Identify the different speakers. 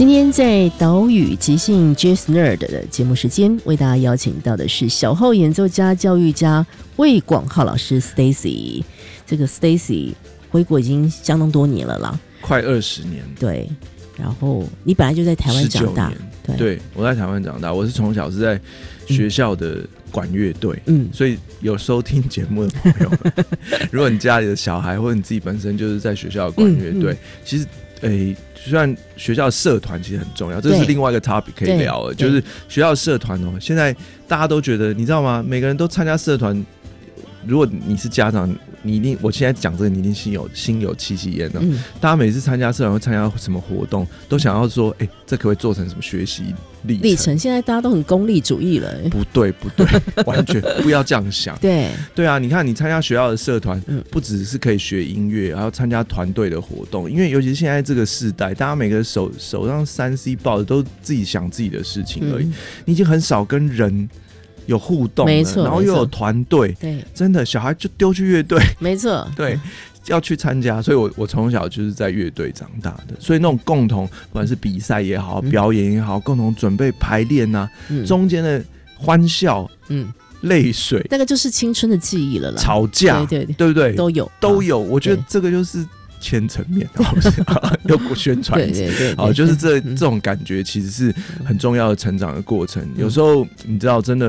Speaker 1: 今天在岛屿即兴 Jazz Nerd 的节目时间，为大家邀请到的是小号演奏家、教育家魏广浩老师 Stacy。这个 Stacy 回国已经相当多年了啦，
Speaker 2: 快20年。
Speaker 1: 对，然后你本来就在台湾长大。
Speaker 2: 对，我在台湾长大，我是从小是在学校的管乐队，所以有收听节目的朋友们，如果你家里的小孩或者你自己本身就是在学校的管乐队，其实虽然学校的社团其实很重要，这是另外一个 topic 可以聊的，就是学校的社团哦，现在大家都觉得，你知道吗？每个人都参加社团，如果你是家长，你一定，我现在讲这个，你一定心有戚戚焉的。大家每次参加社团会参加什么活动，都想要说，这可不可以做成什么学习历程？现
Speaker 1: 在大家都很功利主义了。
Speaker 2: 不对，完全不要这样想。对啊，你看你参加学校的社团，不只是可以学音乐，还要参加团队的活动。因为尤其是现在这个世代，大家每个手上3C 抱的都自己想自己的事情而已，你已经很少跟人有互动了，然后又有团队，对，真的小孩就丢去乐队，
Speaker 1: 没错，
Speaker 2: 对，要去参加，所以我从小就是在乐队长大的，所以那种共同，不管是比赛也好，表演也好，共同准备排练啊，中间的欢笑，泪水，
Speaker 1: 那个就是青春的记忆了啦，
Speaker 2: 吵架，对不对？都有，我觉得这个就是千层面，又宣传一次，就是这种感觉，其实是很重要的成长的过程。有时候你知道，真的